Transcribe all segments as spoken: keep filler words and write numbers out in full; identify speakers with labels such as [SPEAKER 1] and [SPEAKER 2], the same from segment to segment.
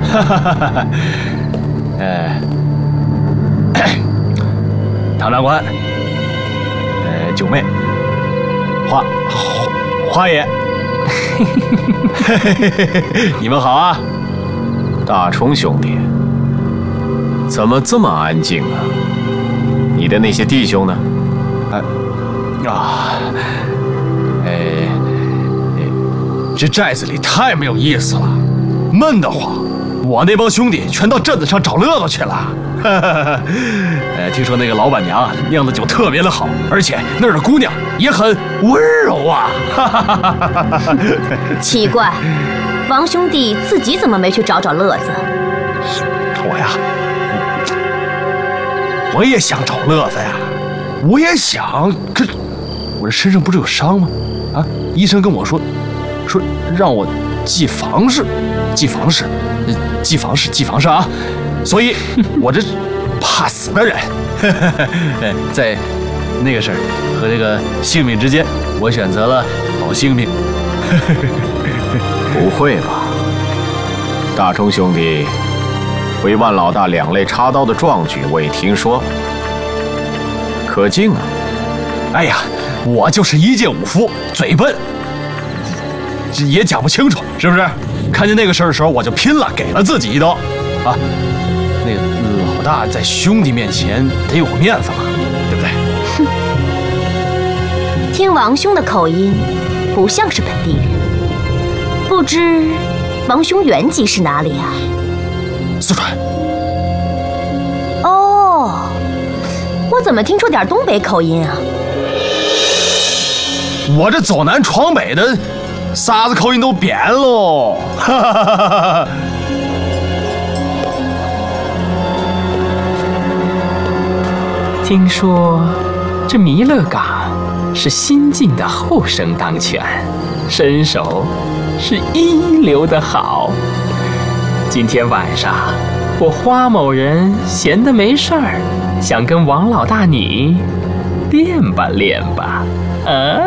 [SPEAKER 1] 哈哈哈哈！呃，唐长官，呃，九妹，花花爷，你们好啊！
[SPEAKER 2] 大冲兄弟，怎么这么安静啊？你的那些弟兄呢？
[SPEAKER 1] 哎，啊，哎，这寨子里太没有意思了，闷得慌。我那帮兄弟全到镇子上找乐子去了。呃，听说那个老板娘啊酿的酒特别的好，而且那儿的姑娘也很温柔啊。
[SPEAKER 3] 奇怪，王兄弟自己怎么没去找找乐子？
[SPEAKER 1] 我呀，我也想找乐子呀，我也想，可我这身上不是有伤吗？啊，医生跟我说，说让我系房事，系房事，系房事，系房事啊！所以，我这怕死的人，在那个事儿和这个性命之间，我选择了保性命。
[SPEAKER 2] 不会吧，大冲兄弟为万老大两肋插刀的壮举，我也听说了，可敬啊！
[SPEAKER 1] 哎呀，我就是一介武夫，嘴笨，这也讲不清楚，是不是？看见那个事儿的时候，我就拼了，给了自己一刀，啊！那个老大在兄弟面前得有面子嘛，对不对？
[SPEAKER 3] 哼，听王兄的口音，不像是本地人。不知王兄原籍是哪里啊？
[SPEAKER 1] 四川。
[SPEAKER 3] 哦，我怎么听出点东北口音啊？
[SPEAKER 1] 我这走南闯北的，啥子口音都变喽。哈哈哈哈哈。
[SPEAKER 4] 听说这弥勒岗是新晋的后生当权，身手是一流的好。今天晚上我花某人闲得没事儿，想跟王老大你练吧练吧。啊！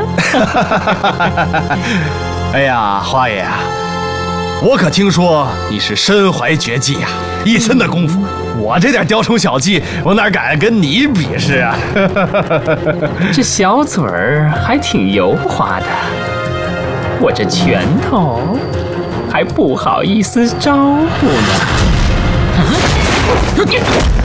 [SPEAKER 1] 哎呀，花爷啊，我可听说你是身怀绝技呀、啊，一身的功夫。我这点雕虫小技，我哪敢跟你比试啊？
[SPEAKER 4] 这小嘴儿还挺油滑的，我这拳头还不好意思招呼呢。